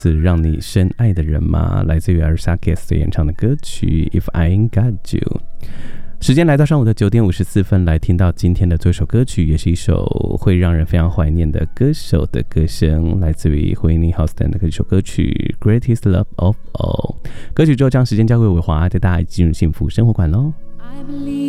是让你深爱的人吗？来自于 Alicia Keys 演唱的歌曲 If I Ain't Got You。时间来到上午的9点54分，来听到今天的最后一首歌曲，也是一首会让人非常怀念的歌手的歌声，来自于 Whitney Houston 的一首歌曲 Greatest Love of All。歌曲之后将时间交给伟华，带大家进入幸福生活馆咯。